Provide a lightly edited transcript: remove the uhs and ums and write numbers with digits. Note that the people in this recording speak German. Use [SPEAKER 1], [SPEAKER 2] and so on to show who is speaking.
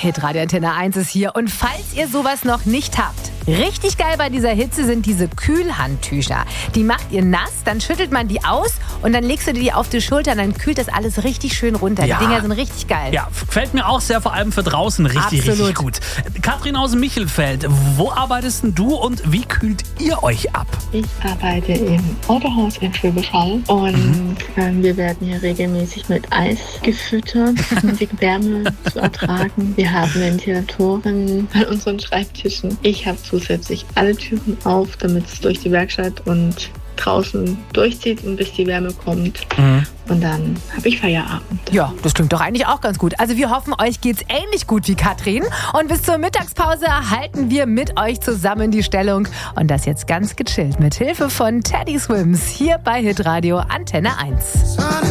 [SPEAKER 1] Hitradio Antenne 1 ist hier. Und falls ihr sowas noch nicht habt, richtig geil bei dieser Hitze sind diese Kühlhandtücher. Die macht ihr nass, dann schüttelt man die aus und dann legst du die auf die Schulter und dann kühlt das alles richtig schön runter.
[SPEAKER 2] Ja.
[SPEAKER 1] Die Dinger sind richtig geil.
[SPEAKER 2] Ja, gefällt mir auch sehr, vor allem für draußen richtig gut. Katrin aus Michelfeld, wo arbeitest denn du und wie kühlt ihr euch ab?
[SPEAKER 3] Ich arbeite im Autohaus in Schwäbisch Hall und wir werden hier regelmäßig mit Eis gefüttert, um die Wärme zu ertragen. Wir haben Ventilatoren an unseren Schreibtischen. Ich habe zusätzlich alle Türen auf, damit es durch die Werkstatt und draußen durchzieht und bis die Wärme kommt. Und dann habe ich Feierabend.
[SPEAKER 1] Ja, das klingt doch eigentlich auch ganz gut. Also wir hoffen, euch geht's ähnlich gut wie Katrin. Und bis zur Mittagspause halten wir mit euch zusammen die Stellung. Und das jetzt ganz gechillt mit Hilfe von Teddy Swims hier bei Hitradio Antenne 1.